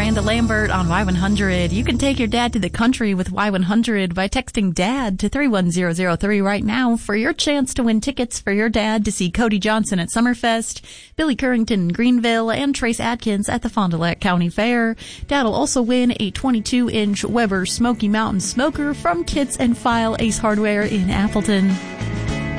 Amanda Lambert on Y100. You can take your dad to the country with Y100 by texting DAD to 31003 right now for your chance to win tickets for your dad to see Cody Johnson at Summerfest, Billy Currington in Greenville, and Trace Adkins at the Fond du Lac County Fair. Dad will also win a 22-inch Weber Smoky Mountain Smoker from Kits and File Ace Hardware in Appleton.